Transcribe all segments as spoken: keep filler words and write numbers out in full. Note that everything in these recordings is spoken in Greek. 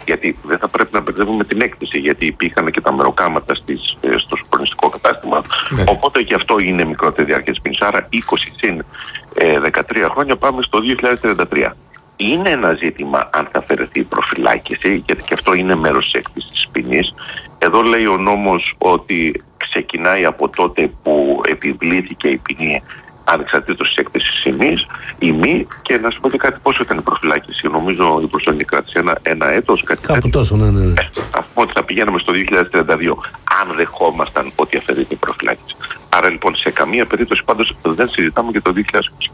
Γιατί δεν θα πρέπει να μπερδεύουμε την έκθεση, γιατί υπήρχαν και τα μεροκάματα στις, στο σουπρονιστικό κατάστημα. Ναι. Οπότε και αυτό είναι μικρότερη διάρκεια της ποινής. Άρα είκοσι συν δεκατρία χρόνια πάμε στο δύο χιλιάδες τριάντα τρία. Είναι ένα ζήτημα αν θα αφαιρεθεί η προφυλάκηση, γιατί και αυτό είναι μέρος της έκθεσης της ποινής. Εδώ λέει ο νόμος ότι ξεκινάει από τότε που επιβλήθηκε η ποινή ανεξαρτήτως της έκθεσης ημής, ημί, και να σου πω και κάτι, πόσο ήταν η προφυλάκηση. Νομίζω η προσωρινή κράτηση ένα, ένα έτος, κάτι κάπου τέτοιο. Τόσο, ναι, ναι. Ε, ας πούμε ότι θα πηγαίναμε στο δύο χιλιάδες τριάντα δύο, αν δεχόμασταν ότι αφαιρείται η προφυλάκηση. Άρα λοιπόν σε καμία περίπτωση πάντως δεν συζητάμε για το δύο χιλιάδες είκοσι.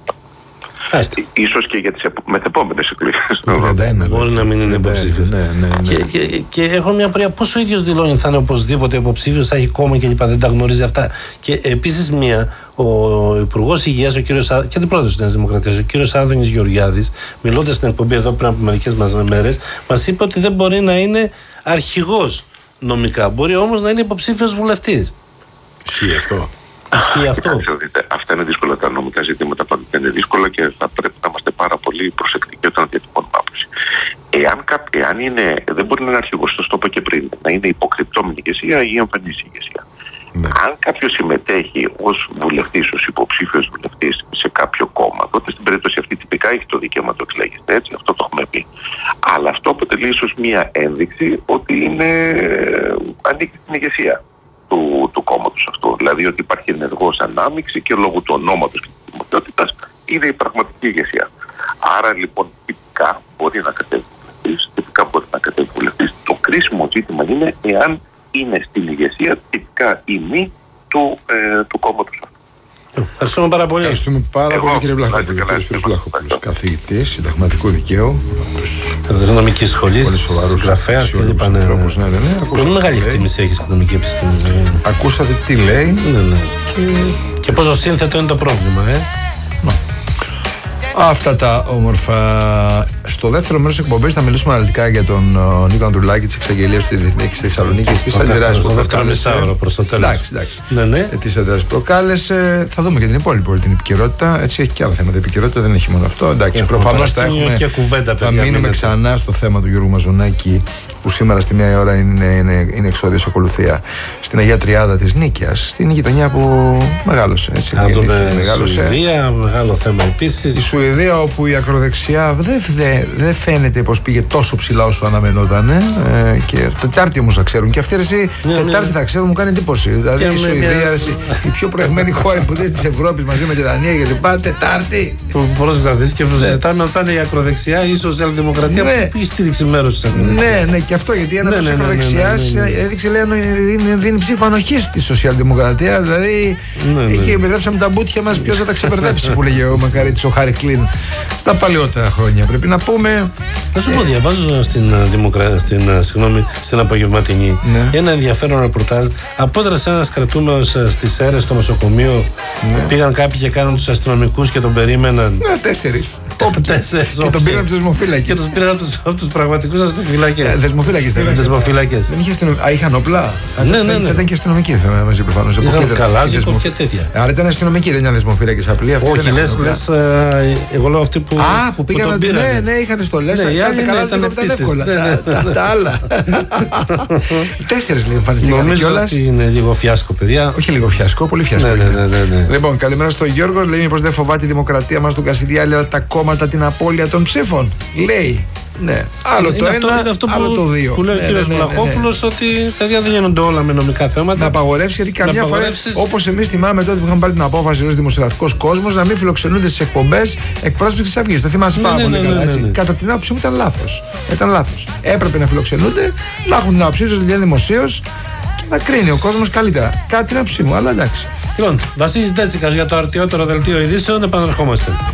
Ίσως και για τις μεθεπόμενες εκλογές. Μπορεί να μην είναι υποψήφιος. Ναι, ναι, ναι. Και, και, και έχω μια πορεία. Πώς ο ίδιος δηλώνει ότι θα είναι οπωσδήποτε υποψήφιος, θα έχει κόμμα κλπ. Δεν τα γνωρίζει αυτά. Και επίσης μία, ο Υπουργός Υγείας, ο κύριος, και αντιπρόεδρος της Νέας Δημοκρατίας, ο κύριος Άδωνης Γεωργιάδης, μιλώντας στην εκπομπή εδώ πριν από μερικές μέρες, μας είπε ότι δεν μπορεί να είναι αρχηγός νομικά. Μπορεί όμως να είναι υποψήφιος βουλευτής. Ισχύει αυτό. Ισχύει αυτό. Δείτε, αυτά είναι δύσκολα, τα νομικά ζητήματα πάντα είναι δύσκολα και θα πρέπει να είμαστε πάρα πολύ προσεκτικοί όταν διατυπώνουμε άποψη. Εάν, εάν είναι, δεν μπορεί να είναι αρχηγός, το είπα και πριν, να είναι υποκρυπτόμενη ηγεσία ή εμφανής ηγεσία. Ναι. Αν κάποιος συμμετέχει ως βουλευτής, ως υποψήφιος βουλευτής σε κάποιο κόμμα, τότε στην περίπτωση αυτή τυπικά έχει το δικαίωμα το εξλέγεται, έτσι, αυτό το έχουμε πει. Αλλά αυτό αποτελεί ίσως μία ένδειξη ότι είναι, ανήκει στην ηγεσία του, του κόμματος αυτού. Δηλαδή ότι υπάρχει ενεργός ανάμειξη και λόγω του ονόματος και της δημοτικότητας είναι η πραγματική ηγεσία. Άρα λοιπόν τυπικά μπορεί να κατέβει βουλευτής, τυπικά μπορεί να κατέβει βουλευτής. Το κρίσιμο ζήτημα είναι εάν είναι στην ηγεσία τυπικά ή μη του, ε, του κόμματος αυτού. Ευχαριστούμε πάρα πολύ. Ευχαριστούμε πάρα Εγώ, πολύ κύριε Βλαχόπουλο. Κύριος Βλαχόπουλος, καθηγητής συνταγματικού δικαίου, νομική σχολή, συγγραφέας και λοιπά. Ναι, ναι. Πολύ μεγάλη εκτίμηση έχει στην νομική επιστήμη. Ακούσατε τι λέει. Ναι, ναι. Και, και πόσο σύνθετο είναι το πρόβλημα, ε. Αυτά τα όμορφα. Στο δεύτερο μέρος της εκπομπής θα μιλήσουμε αναλυτικά για τον uh, Νίκο Ανδρουλάκη, τις εξαγγελίες του Διεθνή στη Θεσσαλονίκη, τις αντιδράσεις που προκάλεσε. Προς το τέλος. Εντάξει, εντάξει. Ναι, ναι. Τις αντιδράσεις που προκάλεσε. Θα δούμε και την υπόλοιπη όλη την επικαιρότητα. Έτσι έχει και άλλα θέματα. Η επικαιρότητα δεν έχει μόνο αυτό. Εντάξει, προφανώς θα έχουμε. Κουβέντα, θα μείνουμε μείνετε. ξανά στο θέμα του Γιώργου Μαζονάκη, που σήμερα στη μία ώρα είναι, είναι, είναι εξώδιος ακολουθία στην Αγία Τριάδα της Νίκαιας, στην γειτονιά που μεγάλωσε. Έτσι, μεγάλωσε. Σουηδία, μεγάλο θέμα επίσης. Η Σουηδία, όπου η ακροδεξιά δεν δε, δε φαίνεται πως πήγε τόσο ψηλά όσο αναμενόταν. Ε, και Τετάρτη όμως θα ξέρουν. Και αυτή εσύ, ναι, Τετάρτη ναι. θα ξέρουν, μου κάνει εντύπωση. Δηλαδή η Σουηδία, μια... εσύ, η πιο προηγμένη χώρα που δεν της Ευρώπης μαζί με τη Δανία και λοιπά, Τετάρτη. Πρόσεχε να δεις και συζητάμε αν θα είναι η ακροδεξιά ή η σοσιαλδημοκρατία που στήριξε μέρος της ακροδεξιάς. Ναι, ναι. Και αυτό γιατί ένα ναι, ναι, ακροδεξιάς ναι, ναι, ναι, ναι. έδειξε, λέει, δίνει, δίνει ψήφο ανοχής στη σοσιαλδημοκρατία. Δηλαδή, ναι, ναι. είχε μπερδέψαμε τα μπούτια μας, ποιος θα τα ξεπερδέψει, που λέγε ο Μακαρίτης, ο Χάρη Κλίν, στα παλαιότερα χρόνια. Πρέπει να πούμε. Να σου πω, διαβάζω στην, δημοκρα... στην, συγγνώμη, στην απογευματινή ναι. ένα ενδιαφέρον ρεπορτάζ. Απόδρασε ένας κρατούμενος στις Σέρρες στο νοσοκομείο. Ναι. Πήγαν κάποιοι και κάνουν τους αστυνομικούς και τον περίμεναν. Ναι, τέσσερις. Τέσσερις. Και τον πήραν από τους δεσμοφύλακες. Και τους πήραν από τους πραγματικούς αστυνομικούς. Δεσμοφύλακες δεν Δεσμοφύλακες. Δεν είχε αστυνομικοί. Α, είχαν όπλα. Ναι, ναι, ναι. Ήταν και αστυνομικοί μαζί προφανώς. Ήταν Καλάζικοφ και τέτοια. Άρα ήταν αστυνομικοί, δεν ήταν δεσμοφύλακες απλοί. Όχι, λες, εγώ λέω αυτοί που. Α, που πήγαν. Ναι, ναι, είχαν στολές. Ναι, οι άλλοι ήταν εύκολα. Τα άλλα. Τέσσερις λέει εμφανιστήκαν κιόλας. Είναι λίγο φιάσκο, παιδιά. Όχι λίγο φιάσκο, πολύ φιάσκο. Λοιπόν, καλημέρα στον Γιώργο. Λέει μήπως δεν φοβάται η δημοκρατία μας του Κασιδιάλη, αλλά τα κόμματα την απώλεια των ψήφων. Λέει. Ναι, άλλο είναι το αυτό, ένα, αυτό άλλο που, το δύο. Που λέει ναι, ο κύριος ναι, ναι, Βλαχόπουλος, ναι, ναι. ότι παιδιά δεν γίνονται όλα με νομικά θέματα. Να απαγορεύσει, γιατί καμιά φορά, όπως εμείς θυμάμαι τότε που είχαμε πάρει την απόφαση ως δημοσιογραφικός κόσμος, να μην φιλοξενούνται στις εκπομπές εκπρόσωποι της Αυγής. Το θυμάσαι ναι, πάρα ναι, πολύ ναι, καλά. Ναι, ναι, ναι, ναι. Κατά την άποψή μου ήταν λάθος. Ήταν λάθος. Έπρεπε να φιλοξενούνται, να έχουν την άποψή τους δημοσίως και να κρίνει ο κόσμος καλύτερα. Κάτι την άποψή μου, αλλά εντάξει. Λοιπόν, Βασίλης Ντέτσικας για το αρτιότερο δελτίο ειδήσεων, επαναρχόμαστε.